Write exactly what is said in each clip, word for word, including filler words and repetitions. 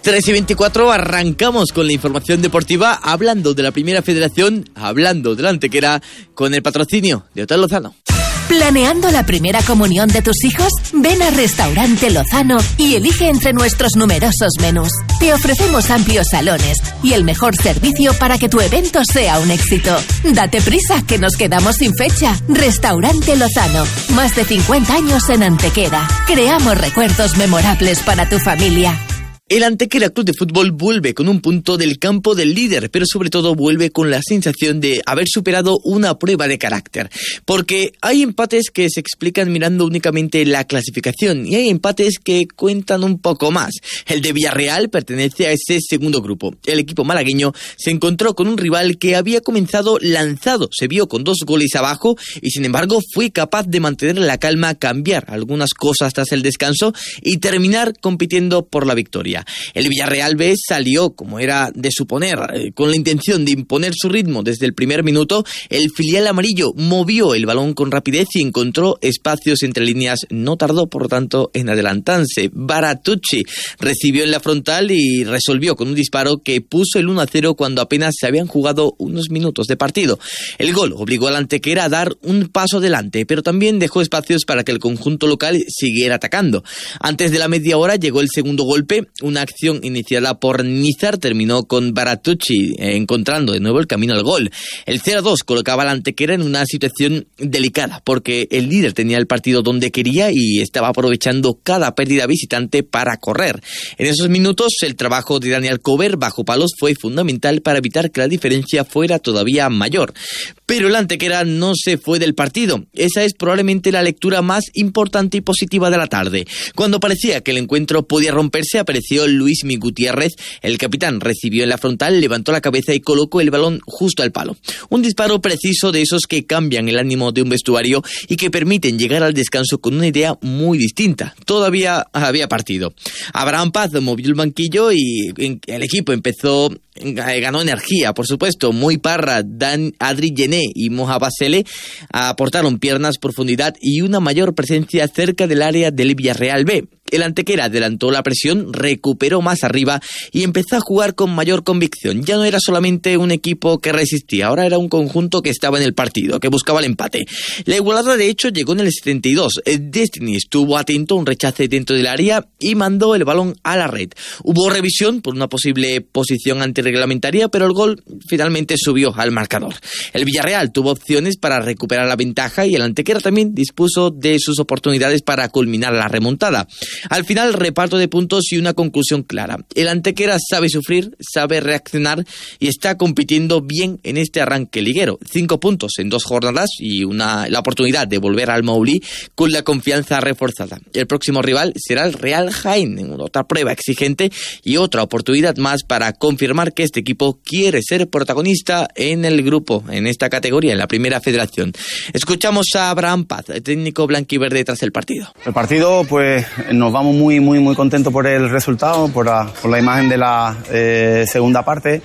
tres y veinticuatro, arrancamos con la información deportiva, hablando de la Primera Federación, hablando de la Antequera, con el patrocinio de Hotel Lozano. ¿Planeando la primera comunión de tus hijos? Ven a Restaurante Lozano y elige entre nuestros numerosos menús. Te ofrecemos amplios salones y el mejor servicio para que tu evento sea un éxito. Date prisa, que nos quedamos sin fecha. Restaurante Lozano, más de cincuenta años en Antequera. Creamos recuerdos memorables para tu familia. El Antequera Club de Fútbol vuelve con un punto del campo del líder, pero sobre todo vuelve con la sensación de haber superado una prueba de carácter. Porque hay empates que se explican mirando únicamente la clasificación y hay empates que cuentan un poco más. El de Villarreal pertenece a ese segundo grupo. El equipo malagueño se encontró con un rival que había comenzado lanzado, se vio con dos goles abajo y sin embargo fue capaz de mantener la calma, cambiar algunas cosas tras el descanso y terminar compitiendo por la victoria. El Villarreal B salió, como era de suponer, eh, con la intención de imponer su ritmo desde el primer minuto. El filial amarillo movió el balón con rapidez y encontró espacios entre líneas. No tardó, por lo tanto, en adelantarse. Baratucci recibió en la frontal y resolvió con un disparo que puso el uno a cero cuando apenas se habían jugado unos minutos de partido. El gol obligó al Antequera a dar un paso adelante, pero también dejó espacios para que el conjunto local siguiera atacando. Antes de la media hora llegó el segundo golpe. Una acción iniciada por Nizar terminó con Baratucci eh, encontrando de nuevo el camino al gol. El cero a dos colocaba a la Antequera en una situación delicada porque el líder tenía el partido donde quería y estaba aprovechando cada pérdida visitante para correr. En esos minutos el trabajo de Dani Alcover bajo palos fue fundamental para evitar que la diferencia fuera todavía mayor. Pero el Antequera no se fue del partido. Esa es probablemente la lectura más importante y positiva de la tarde. Cuando parecía que el encuentro podía romperse, apareció Luismi Gutiérrez. El capitán recibió en la frontal, levantó la cabeza y colocó el balón justo al palo. Un disparo preciso de esos que cambian el ánimo de un vestuario y que permiten llegar al descanso con una idea muy distinta. Todavía había partido. Abraham Paz movió el banquillo y el equipo empezó, ganó energía, por supuesto. Muy Parra, Dan, Adri Gené y Moja Basele aportaron piernas, profundidad y una mayor presencia cerca del área del Villarreal B. El Antequera adelantó la presión, recuperó más arriba y empezó a jugar con mayor convicción. Ya no era solamente un equipo que resistía, ahora era un conjunto que estaba en el partido, que buscaba el empate. La igualada de hecho llegó en el setenta y dos. Destiny estuvo atento a un rechace dentro del área y mandó el balón a la red. Hubo revisión por una posible posición antirreglamentaria, pero el gol finalmente subió al marcador. El Villarreal tuvo opciones para recuperar la ventaja y el Antequera también dispuso de sus oportunidades para culminar la remontada. Al final, reparto de puntos y una conclusión clara. El Antequera sabe sufrir, sabe reaccionar y está compitiendo bien en este arranque liguero. Cinco puntos en dos jornadas y una, la oportunidad de volver al Maulí con la confianza reforzada. El próximo rival será el Real Jaén, en otra prueba exigente y otra oportunidad más para confirmar que este equipo quiere ser protagonista en el grupo, en esta categoría, en la Primera Federación. Escuchamos a Abraham Paz, el técnico blanquiverde tras el partido. El partido, pues, nos vamos muy, muy, muy contentos por el resultado, por la, por la imagen de la eh, segunda parte.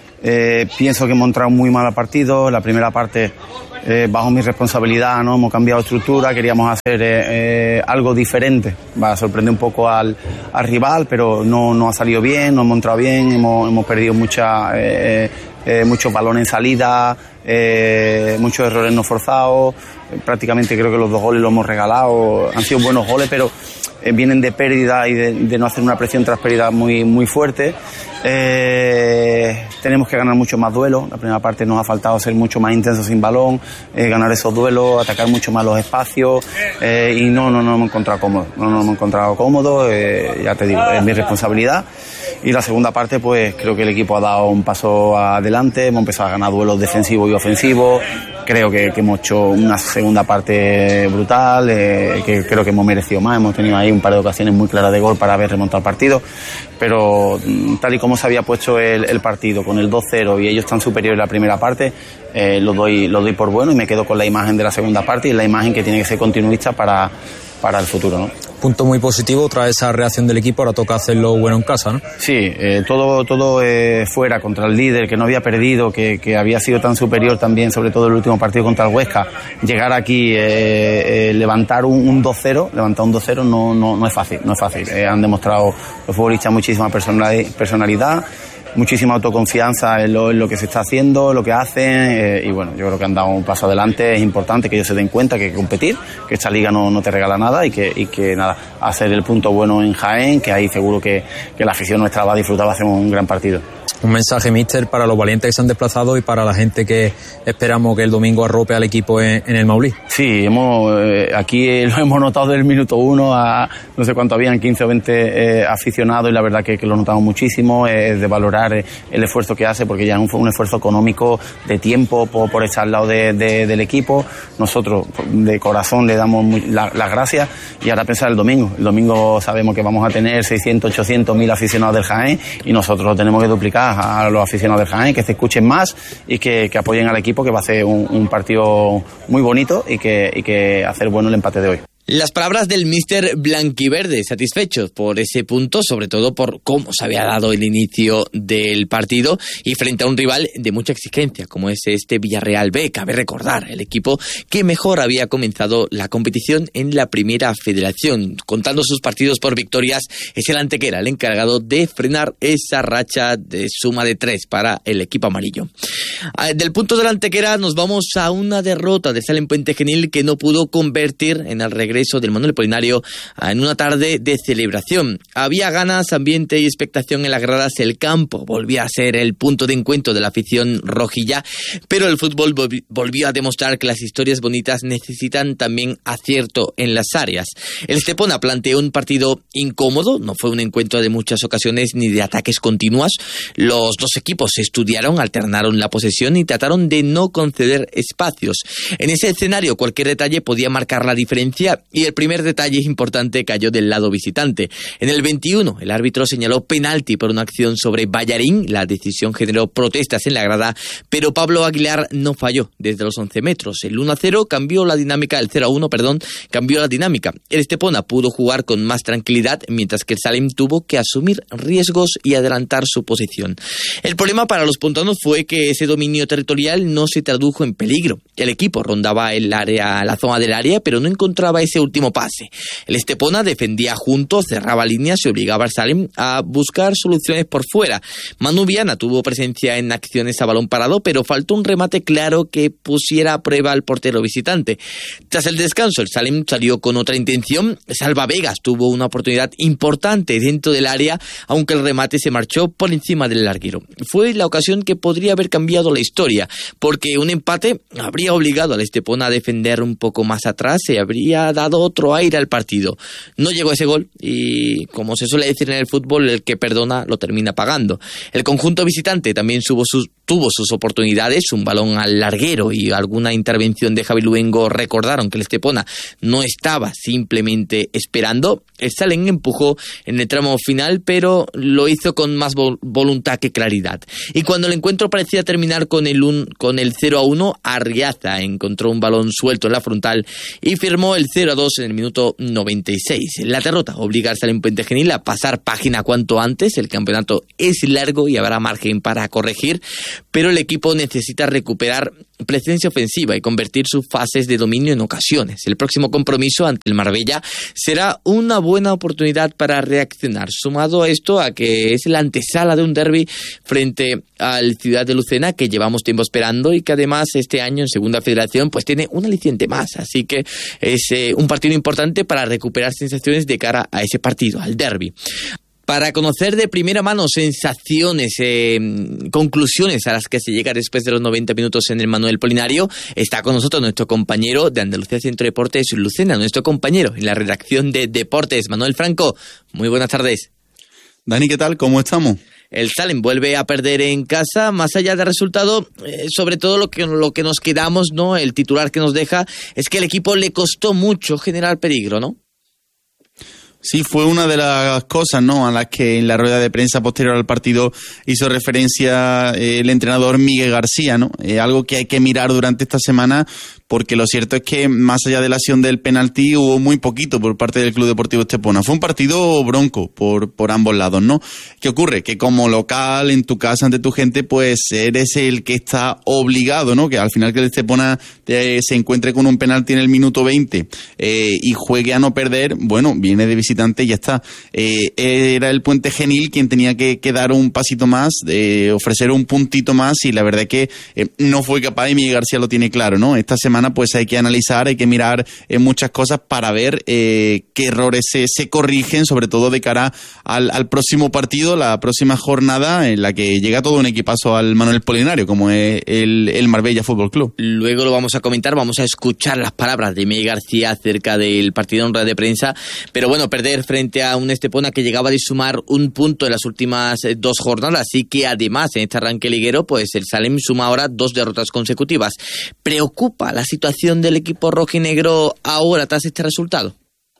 Eh, pienso que hemos entrado muy mal al partido. La primera parte, eh, bajo mi responsabilidad, ¿no? Hemos cambiado estructura, queríamos hacer eh, eh, algo diferente. Va a sorprender un poco al, al rival, pero no, no ha salido bien, no hemos entrado bien, hemos, hemos perdido mucha, eh, eh, muchos balones en salida, eh, muchos errores no forzados. Eh, prácticamente creo que los dos goles los hemos regalado. Han sido buenos goles, pero eh, vienen de pérdida y de, de no hacer una presión tras pérdida muy, muy fuerte. Eh, tenemos que ganar mucho más duelos. La primera parte nos ha faltado ser mucho más intensos sin balón, eh, ganar esos duelos, atacar mucho más los espacios eh, y no, no, no hemos encontrado cómodos, no nos hemos encontrado cómodos, eh, ya te digo, es mi responsabilidad. Y la segunda parte, pues creo que el equipo ha dado un paso adelante, hemos empezado a ganar duelos defensivos y ofensivos. Creo que, que hemos hecho una segunda parte brutal, eh, que creo que hemos merecido más. Hemos tenido ahí un par de ocasiones muy claras de gol para haber remontado el partido, pero tal y como se había puesto el, el partido, con el dos cero y ellos tan superiores en la primera parte, eh, lo doy, lo doy por bueno y me quedo con la imagen de la segunda parte y la imagen que tiene que ser continuista para, para el futuro, ¿no? punto muy positivo tras esa reacción del equipo. Ahora toca hacerlo bueno en casa, ¿no? Sí, eh, todo, todo eh, fuera contra el líder, que no había perdido, que, que había sido tan superior también, sobre todo el último partido contra el Huesca. Llegar aquí, eh, eh, levantar un, un dos cero, levantar un dos cero no, no, no es fácil, no es fácil. Eh, han demostrado los futbolistas muchísima personalidad, muchísima autoconfianza en lo, en lo que se está haciendo, lo que hacen, eh, y bueno, yo creo que han dado un paso adelante. Es importante que ellos se den cuenta que hay que competir, que esta liga no, no te regala nada y que, y que nada, hacer el punto bueno en Jaén, que ahí seguro que, que la afición nuestra va a disfrutar, va a hacer un gran partido. Un mensaje, míster, para los valientes que se han desplazado y para la gente que esperamos que el domingo arrope al equipo en, en el Maulí. Sí, hemos, eh, aquí lo hemos notado del minuto uno a no sé cuánto habían, quince o veinte eh, aficionados, y la verdad que, que lo notamos muchísimo, eh, de valorar eh, el esfuerzo que hace, porque ya es un, un esfuerzo económico, de tiempo, por, por estar al lado de, de, del equipo. Nosotros de corazón le damos muy, la, las gracias, y ahora pensar el domingo. El domingo sabemos que vamos a tener seiscientos, ochocientos mil aficionados del Jaén, y nosotros lo tenemos que duplicar a los aficionados del Jaén, que se escuchen más y que, que apoyen al equipo, que va a ser un, un partido muy bonito y que, y que hacer bueno el empate de hoy. Las palabras del míster blanquiverde, satisfechos por ese punto, sobre todo por cómo se había dado el inicio del partido y frente a un rival de mucha exigencia, como es este Villarreal B. Cabe recordar, el equipo que mejor había comenzado la competición en la Primera Federación. Contando sus partidos por victorias, es el Antequera el encargado de frenar esa racha de suma de tres para el equipo amarillo. Del punto del Antequera nos vamos a una derrota del Salem Puente Genil, que no pudo convertir en el regreso del Manuel Polinario en una tarde de celebración. Había ganas, ambiente y expectación en las gradas. El campo volvía a ser el punto de encuentro de la afición rojilla, pero el fútbol volvió a demostrar que las historias bonitas necesitan también acierto en las áreas. El Estepona planteó un partido incómodo, no fue un encuentro de muchas ocasiones ni de ataques continuos. Los dos equipos se estudiaron, alternaron la posesión y trataron de no conceder espacios. En ese escenario cualquier detalle podía marcar la diferencia, y el primer detalle importante cayó del lado visitante. En el veintiuno, el árbitro señaló penalti por una acción sobre Ballarín. La decisión generó protestas en la grada, pero Pablo Aguilar no falló desde los once metros. El uno a cero cambió la dinámica, el cero a uno, perdón, cambió la dinámica. El Estepona pudo jugar con más tranquilidad, mientras que el Salem tuvo que asumir riesgos y adelantar su posición. El problema para los puntanos fue que ese dominio territorial no se tradujo en peligro. El equipo rondaba el área, la zona del área, pero no encontraba ese último pase. El Estepona defendía junto, cerraba líneas y obligaba al Salem a buscar soluciones por fuera. Manu Viana tuvo presencia en acciones a balón parado, pero faltó un remate claro que pusiera a prueba al portero visitante. Tras el descanso, el Salem salió con otra intención. Salva Vegas tuvo una oportunidad importante dentro del área, aunque el remate se marchó por encima del larguero. Fue la ocasión que podría haber cambiado la historia, porque un empate habría obligado al Estepona a defender un poco más atrás y habría dado otro aire al partido. No llegó ese gol y, como se suele decir en el fútbol, el que perdona lo termina pagando. El conjunto visitante también tuvo sus, tuvo sus oportunidades. Un balón al larguero y alguna intervención de Javi Luengo recordaron que el Estepona no estaba simplemente esperando. El Salem empujó en el tramo final, pero lo hizo con más vol- voluntad que claridad. Y cuando el encuentro parecía terminar con el, un, con el cero a uno, Arriaza encontró un balón suelto en la frontal y firmó el cero a dos en el minuto noventa y seis. La derrota obliga al Salem Puente Genil a pasar página cuanto antes. El campeonato es largo y habrá margen para corregir, pero el equipo necesita recuperar presencia ofensiva y convertir sus fases de dominio en ocasiones. El próximo compromiso ante el Marbella será una buena oportunidad para reaccionar, sumado a esto a que es la antesala de un derbi frente al Ciudad de Lucena, que llevamos tiempo esperando y que además este año en Segunda Federación pues tiene un aliciente más, así que es eh, un partido importante para recuperar sensaciones de cara a ese partido, al derbi. Para conocer de primera mano sensaciones, eh, conclusiones a las que se llega después de los noventa minutos en el Manuel Polinario, está con nosotros nuestro compañero de Andalucía Centro Deportes Lucena, nuestro compañero en la redacción de Deportes, Manuel Franco. Muy buenas tardes. Dani, ¿qué tal? ¿Cómo estamos? El Salem vuelve a perder en casa, más allá del resultado, eh, sobre todo lo que, lo que nos quedamos, ¿no? El titular que nos deja es que el equipo le costó mucho generar peligro, ¿no? Sí, fue una de las cosas, ¿no?, a las que en la rueda de prensa posterior al partido hizo referencia eh, el entrenador Miguel García, ¿no? Eh, algo que hay que mirar durante esta semana, porque lo cierto es que más allá de la acción del penalti hubo muy poquito por parte del Club Deportivo Estepona. Fue un partido bronco por, por ambos lados, ¿no? ¿Qué ocurre? Que como local, en tu casa, ante tu gente, pues eres el que está obligado, ¿no? Que al final que el Estepona te, se encuentre con un penalti en el minuto veinte eh, y juegue a no perder, bueno, viene de visitante y ya está. Eh, era el Puente Genil quien tenía que, que dar un pasito más, eh, ofrecer un puntito más, y la verdad es que eh, no fue capaz, y Miguel García lo tiene claro, ¿no? Esta semana pues hay que analizar, hay que mirar eh, muchas cosas para ver eh, qué errores se, se corrigen, sobre todo de cara al, al próximo partido, la próxima jornada en la que llega todo un equipazo al Manuel Polinario, como es el, el Marbella Fútbol Club. Luego lo vamos a comentar, vamos a escuchar las palabras de Miguel García acerca del partido en rueda de prensa, pero bueno, perder frente a un Estepona que llegaba de sumar un punto en las últimas dos jornadas, así que además en este arranque liguero pues el Salem suma ahora dos derrotas consecutivas. ¿Preocupa la situación del equipo rojinegro ahora tras este resultado?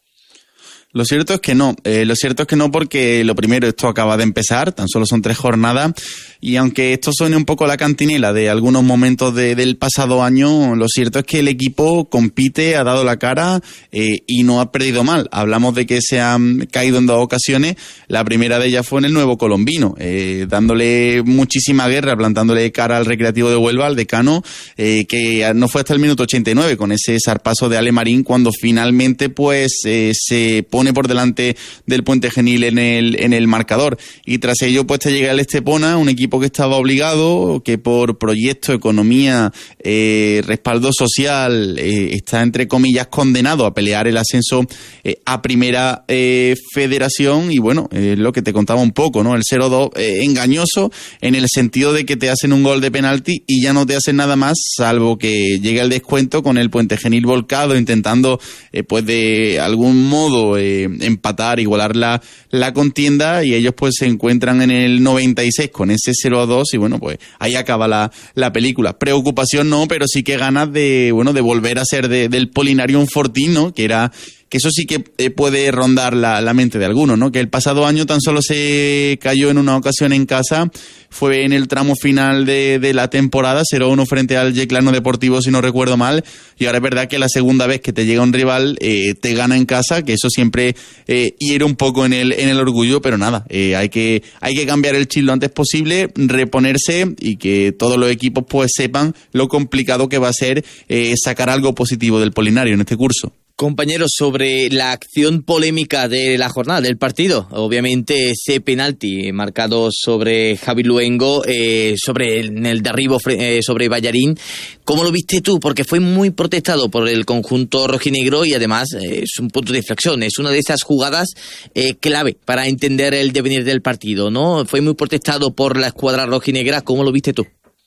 Lo cierto es que no, eh, lo cierto es que no, porque lo primero, esto acaba de empezar, tan solo son tres jornadas, y aunque esto suene un poco a la cantinela de algunos momentos de, del pasado año, lo cierto es que el equipo compite, ha dado la cara eh, y no ha perdido mal. Hablamos de que se han caído en dos ocasiones, la primera de ellas fue en el Nuevo Colombino, eh, dándole muchísima guerra, plantándole cara al Recreativo de Huelva, al decano, eh, que no fue hasta el minuto ochenta y nueve, con ese zarpazo de Ale Marín, cuando finalmente pues eh, se pone por delante del Puente Genil en el en el marcador, y tras ello pues te llega el Estepona, un equipo que estaba obligado, que por proyecto, economía, eh, respaldo social eh, está entre comillas condenado a pelear el ascenso eh, a primera eh, federación, y bueno, es eh, lo que te contaba un poco, ¿no? El cero dos eh, engañoso en el sentido de que te hacen un gol de penalti y ya no te hacen nada más, salvo que llegue el descuento con el Puente Genil volcado intentando eh, pues de algún modo eh, empatar, igualar la, la contienda, y ellos pues se encuentran en el noventa y seis con ese cero a dos, y bueno, pues ahí acaba la, la película. Preocupación no, pero sí que ganas de, bueno, de volver a ser de, del Polinario un fortín, ¿no? Que era... que eso sí que eh, puede rondar la, la mente de algunos, ¿no? Que el pasado año tan solo se cayó en una ocasión en casa, fue en el tramo final de, de la temporada, cero uno frente al Yeclano Deportivo, si no recuerdo mal, y ahora es verdad que la segunda vez que te llega un rival eh, te gana en casa, que eso siempre eh, hiere un poco en el en el orgullo, pero nada, eh, hay que hay que cambiar el chip lo antes posible, reponerse, y que todos los equipos pues sepan lo complicado que va a ser eh, sacar algo positivo del Polinario en este curso. Compañeros, sobre la acción polémica de la jornada, del partido, obviamente ese penalti marcado sobre Javi Luengo, eh, sobre el, el derribo eh, sobre Ballarín, ¿cómo lo viste tú? Porque fue muy protestado por el conjunto rojinegro y además eh, es un punto de inflexión, es una de esas jugadas eh, clave para entender el devenir del partido, ¿no? Fue muy protestado por la escuadra rojinegra, ¿cómo lo viste tú?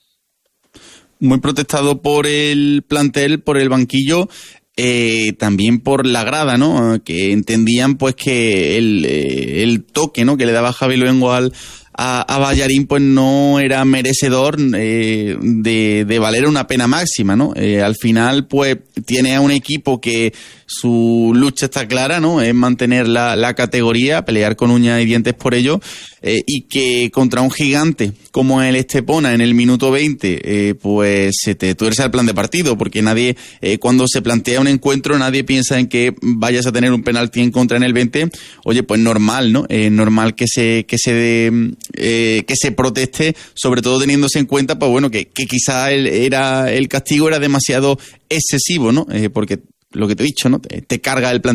Muy protestado por el plantel, por el banquillo. Eh, también por la grada, ¿no? Que entendían pues que el, eh, el toque, ¿no? que le daba Javi Luengo al a, a Ballarín pues no era merecedor eh, de, de valer una pena máxima, ¿no? Eh, al final pues tiene a un equipo que su lucha está clara, ¿no? Es mantener la, la categoría, pelear con uñas y dientes por ello, eh, y que contra un gigante como el Estepona en el minuto veinte, eh, pues se te tuerce el plan de partido, porque nadie, eh, cuando se plantea un encuentro, nadie piensa en que vayas a tener un penalti en contra en el veinte. Oye, pues normal, ¿no? Eh, normal que se que se de, eh, que se proteste, sobre todo teniéndose en cuenta, pues bueno, que, que quizá el, era el castigo era demasiado excesivo, ¿no? Eh, porque lo que te he dicho, ¿no? Te, te carga el plan